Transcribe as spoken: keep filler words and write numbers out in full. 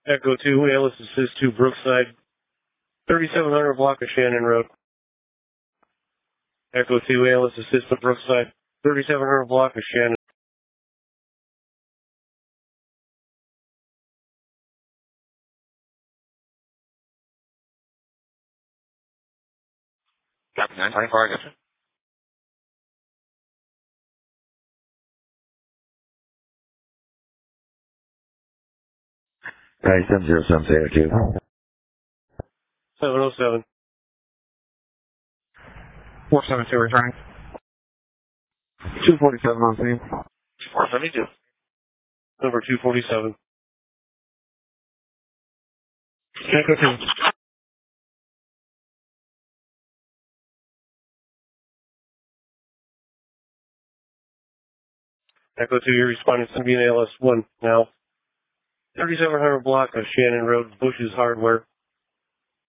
Echo two, Alice Assist to Brookside, thirty-seven hundred block of Shannon Road. Echo two, Alice Assist to Brookside, thirty-seven hundred block of Shannon. Copy nine twenty-four, I got you. Right, seven zero seven zero two. seven oh seven. four seventy-two returning. two forty-seven on scene. four seventy-two. Number two forty-seven. Echo two. Echo two, you're responding to be an A L S one now. thirty-seven hundred block of Shannon Road, Bush's Hardware.